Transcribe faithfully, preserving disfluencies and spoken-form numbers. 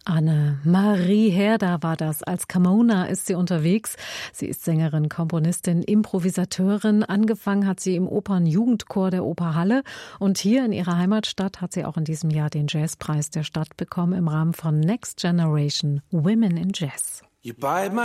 Anne-Marie Herder war das. Als Camona ist sie unterwegs. Sie ist Sängerin, Komponistin, Improvisateurin. Angefangen hat sie im Opernjugendchor der Oper Halle. Und hier in ihrer Heimatstadt hat sie auch in diesem Jahr den Jazzpreis der Stadt bekommen im Rahmen von Next Generation Women in Jazz. You buy my